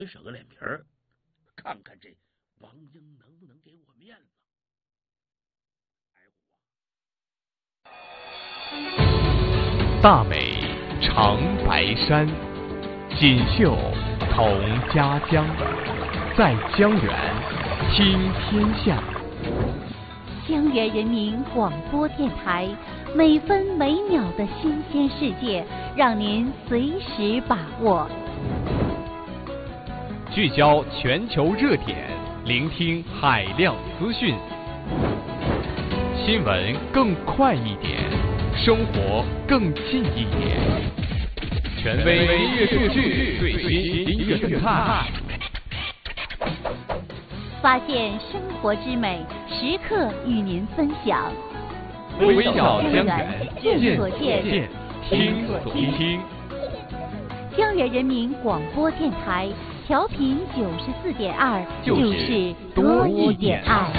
省个脸皮儿，看看这王英能不能给我面子。 大美长白山，锦绣同家乡，在江源听天下。 江源人民广播电台，每分每秒的新鲜世界，让您随时把握。 聚焦全球热点，聆听海量资讯，新闻更快一点，生活更近一点。权威音乐数据，最新音乐动态， 发现生活之美，时刻与您分享。 微笑江源， 见所见， 听所听。 江源人民广播电台，调频94.2，就是多一点爱。